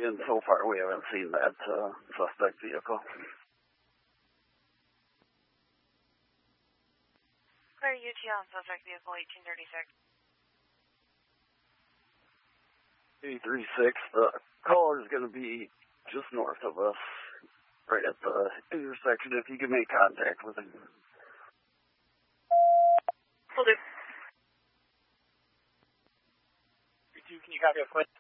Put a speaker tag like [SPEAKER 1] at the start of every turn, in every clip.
[SPEAKER 1] and so far we haven't seen that suspect vehicle.
[SPEAKER 2] Clear UT on suspect vehicle 1836.
[SPEAKER 1] 836, the caller is going to be just north of us, right at the intersection, if you can make contact with him.
[SPEAKER 3] Will do. 32, can you copy a foot?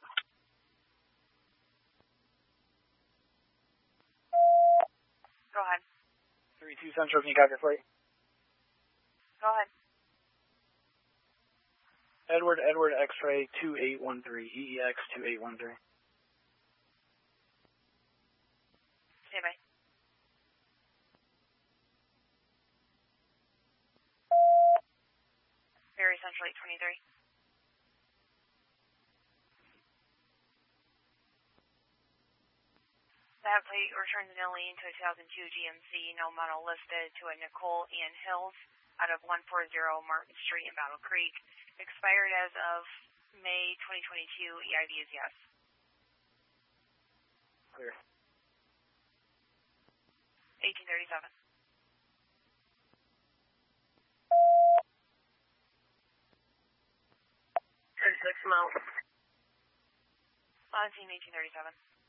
[SPEAKER 2] Go ahead.
[SPEAKER 3] 32 Central, can you copy a foot?
[SPEAKER 2] Go ahead.
[SPEAKER 3] Edward X-ray 2813, EEX 2813.
[SPEAKER 2] Stand by. Ferry Central 823. That plate returns an Elaine to a 2002 GMC, no model listed, to a Nicole Ann Hills out of 140 Martin Street in Battle Creek. Expired as of May 2022. EID is yes.
[SPEAKER 3] Clear.
[SPEAKER 2] 1837.
[SPEAKER 3] 36 mile.
[SPEAKER 2] On scene 1837.